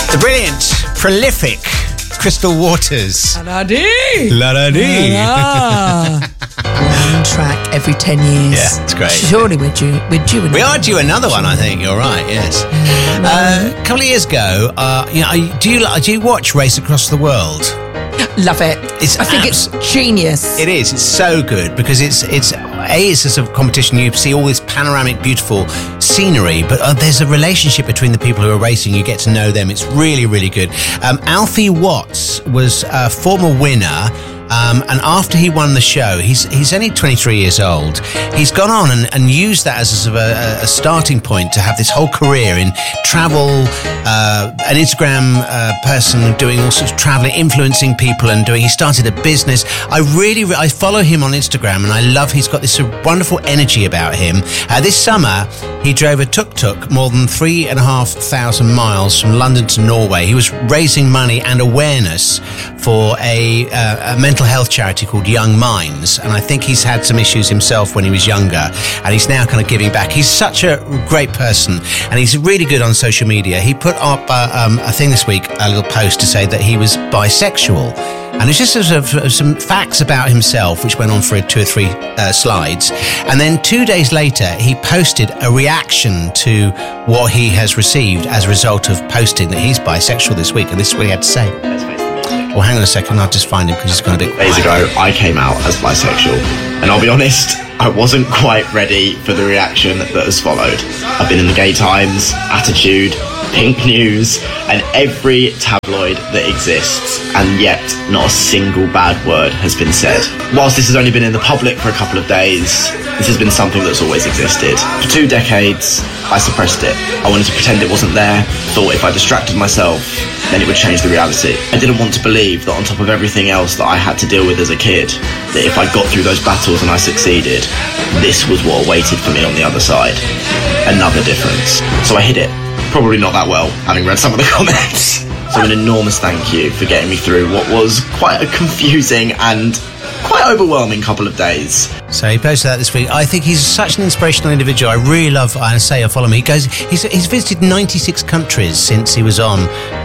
The brilliant, prolific Crystal Waters. La-da-dee! La-da-dee. One track every 10 years. Yeah, it's great. Surely we're due another We are due another one, I think. You're right, yes. A couple of years ago, do you watch Race Across the World? Love it. I think it's genius. It is. It's so good because it's a sort of competition. You see all this panoramic, beautiful scenery, but there's a relationship between the people who are racing. You get to know them. It's really, really good. Alfie Watts was a former winner. And after he won the show, he's only 23 years old. He's gone on and used that as a sort of a starting point to have this whole career in travel, an Instagram person doing all sorts of traveling, influencing people and doing. He started a business. I follow him on Instagram and I love. He's got this sort of wonderful energy about him. This summer, he drove a tuk-tuk more than 3,500 miles from London to Norway. He was raising money and awareness for a mental health charity called Young Minds, and I think he's had some issues himself when he was younger, and he's now kind of giving back. He's such a great person, and he's really good on social media. He put up a thing this week, a little post to say that he was bisexual, and it's just sort of some facts about himself, which went on for 2 or 3 slides, and then 2 days later he posted a reaction to what he has received as a result of posting that he's bisexual this week, and this is what he had to say. Well, hang on a second, I'll just find him because he's gone a bit quiet. Days ago, I came out as bisexual, and I'll be honest, I wasn't quite ready for the reaction that has followed. I've been in the Gay Times, Attitude, Pink News, and every tabloid that exists, and yet not a single bad word has been said. Whilst this has only been in the public for a couple of days, this has been something that's always existed. For 2 decades, I suppressed it. I wanted to pretend it wasn't there, thought if I distracted myself, then it would change the reality. I didn't want to believe that on top of everything else that I had to deal with as a kid, that if I got through those battles and I succeeded, this was what awaited for me on the other side. Another difference. So I hid it. Probably not that well, having read some of the comments. So an enormous thank you for getting me through what was quite a confusing and quite overwhelming couple of days. So he posted that this week. I think he's such an inspirational individual. I really love, I follow him. He's visited 96 countries since he was on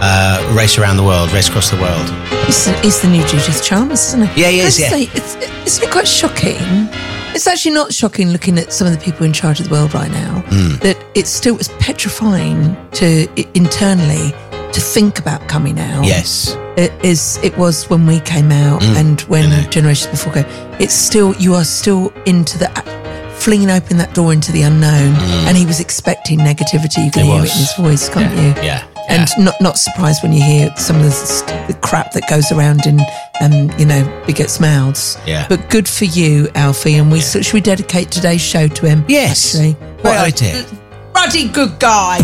Race Across the World. He's the new Judith Chalmers, isn't he? Yeah, he is, yeah. Isn't it quite shocking? It's actually not shocking looking at some of the people in charge of the world right now, that it was petrifying internally to think about coming out. Yes. It was when we came out and when generations before came. You are still into flinging open that door into the unknown, and he was expecting negativity. You can hear it in his voice, can't you? Yeah. And not surprised when you hear some of the crap that goes around in, bigots' mouths. Yeah. But good for you, Alfie. And should we dedicate today's show to him? Yes. Actually, Great idea. Bloody good guy.